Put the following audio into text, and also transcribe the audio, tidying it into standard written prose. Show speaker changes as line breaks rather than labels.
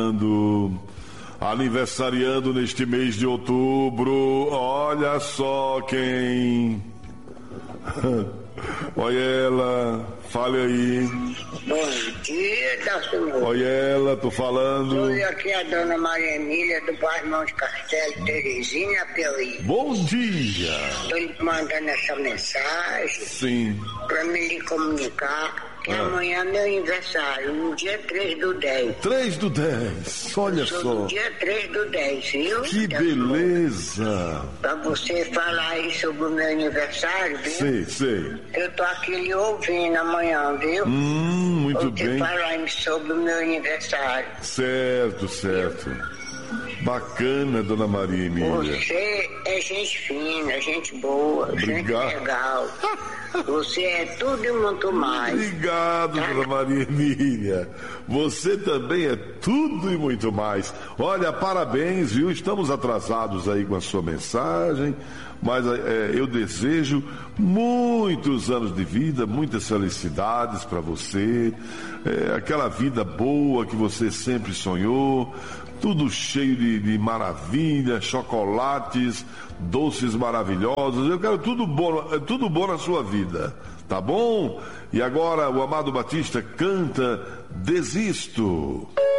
Aniversariando neste mês de outubro, olha só quem. Olha ela, fale aí.
Bom dia, da senhora.
Olha ela, tô falando.
Sou aqui a dona Maria Emília do bairro Monte Castelo, Terezinha, Piauí.
Bom dia.
Estou lhe mandando essa mensagem.
Sim.
Para me lhe comunicar que amanhã é meu aniversário, no dia 3/10.
3/10, olha
Sou
só.
no dia 3/10, viu?
Que beleza.
Para você falar aí sobre o meu aniversário, viu?
Sei.
Eu tô aqui lhe ouvindo amanhã, viu?
Muito
você
bem.
falar aí sobre o meu aniversário.
Certo. Bacana, dona Maria Emília.
Você é gente fina, gente boa, gente
Obrigado.
legal. Você é tudo e muito mais.
Obrigado, dona Maria Emília. Você também é tudo e muito mais. Olha, parabéns, viu? Estamos atrasados aí com a sua mensagem, mas eu desejo muitos anos de vida, muitas felicidades para você, aquela vida boa que você sempre sonhou, tudo cheio de maravilhas, chocolates, doces maravilhosos. Eu quero tudo bom na sua vida, tá bom? E agora o Amado Batista canta Desisto.